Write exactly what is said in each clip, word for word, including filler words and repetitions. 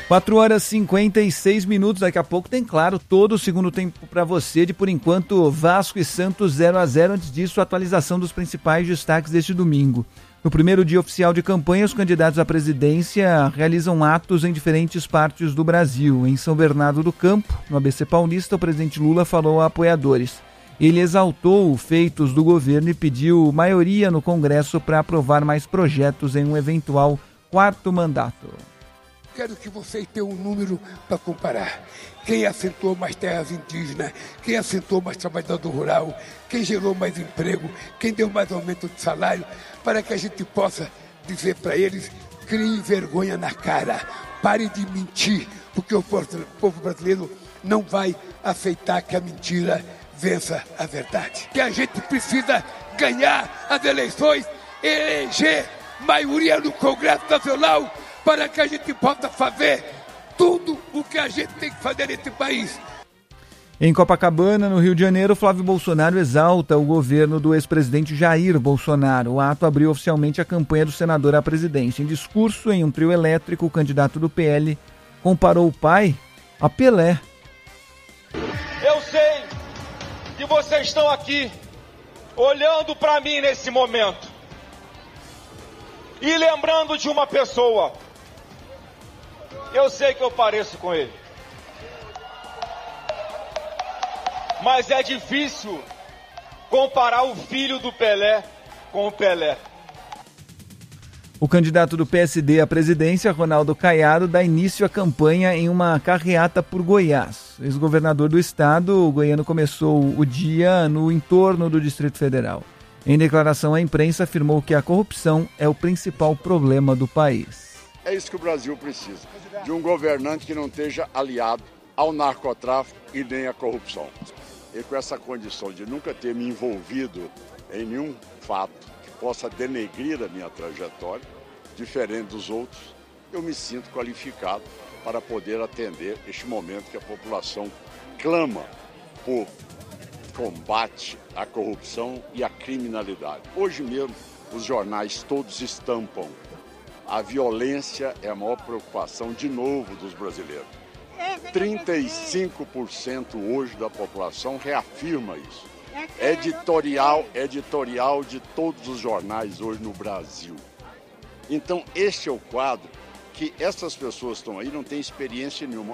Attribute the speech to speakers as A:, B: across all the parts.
A: quatro horas e cinquenta e seis minutos, daqui a pouco tem, claro, todo o segundo tempo para você, de por enquanto Vasco e Santos zero a zero, antes disso a atualização dos principais destaques deste domingo. No primeiro dia oficial de campanha, os candidatos à presidência realizam atos em diferentes partes do Brasil. Em São Bernardo do Campo, no A B C Paulista, o presidente Lula falou a apoiadores. Ele exaltou feitos do governo e pediu maioria no Congresso para aprovar mais projetos em um eventual quarto mandato.
B: Quero que vocês tenham um número para comparar. Quem assentou mais terras indígenas, quem assentou mais trabalhador rural, quem gerou mais emprego, quem deu mais aumento de salário, para que a gente possa dizer para eles, criem vergonha na cara, pare de mentir, porque o povo brasileiro não vai aceitar que a mentira vença a verdade. Que a gente precisa ganhar as eleições, eleger maioria no Congresso Nacional, para que a gente possa fazer tudo o que a gente tem que fazer nesse país.
A: Em Copacabana, no Rio de Janeiro, Flávio Bolsonaro exalta o governo do ex-presidente Jair Bolsonaro. O ato abriu oficialmente a campanha do senador à presidência. Em discurso em um trio elétrico, o candidato do P L comparou o pai a Pelé.
C: Eu sei que vocês estão aqui olhando para mim nesse momento e lembrando de uma pessoa. Eu sei que eu pareço com ele, mas é difícil comparar o filho do Pelé com o Pelé.
A: O candidato do P S D à presidência, Ronaldo Caiado, dá início à campanha em uma carreata por Goiás. Ex-governador do estado, o goiano começou o dia no entorno do Distrito Federal. Em declaração à imprensa, afirmou que a corrupção é o principal problema do país.
D: É isso que o Brasil precisa, de um governante que não esteja aliado ao narcotráfico e nem à corrupção. E com essa condição de nunca ter me envolvido em nenhum fato que possa denegrir a minha trajetória, diferente dos outros, eu me sinto qualificado para poder atender este momento que a população clama por combate à corrupção e à criminalidade. Hoje mesmo, os jornais todos estampam. A violência é a maior preocupação, de novo, dos brasileiros. trinta e cinco por cento hoje da população reafirma isso. Editorial, editorial de todos os jornais hoje no Brasil. Então, este é o quadro que essas pessoas que estão aí não têm experiência nenhuma.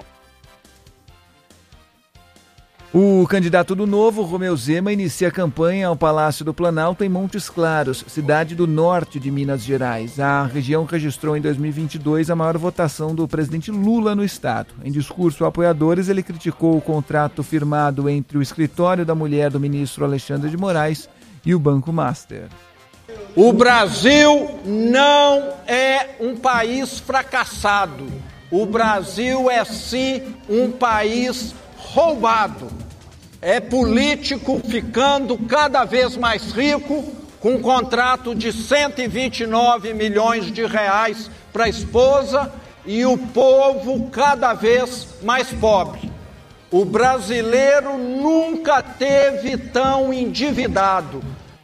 A: O candidato do Novo, Romeu Zema, inicia a campanha ao Palácio do Planalto em Montes Claros, cidade do norte de Minas Gerais. A região registrou em dois mil e vinte e dois a maior votação do presidente Lula no estado. Em discurso a apoiadores, ele criticou o contrato firmado entre o escritório da mulher do ministro Alexandre de Moraes e o Banco Master.
E: O Brasil não é um país fracassado. O Brasil é sim um país roubado. É político ficando cada vez mais rico, com um contrato de cento e vinte e nove milhões de reais para a esposa, e o povo cada vez mais pobre. O brasileiro nunca teve tão endividado.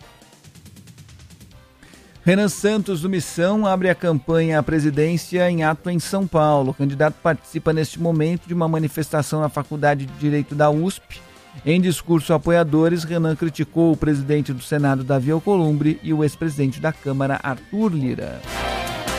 A: Renan Santos, do Missão, abre a campanha à presidência em ato em São Paulo. O candidato participa neste momento de uma manifestação na Faculdade de Direito da U S P. Em discurso a apoiadores, Renan criticou o presidente do Senado, Davi Alcolumbre, e o ex-presidente da Câmara, Arthur Lira.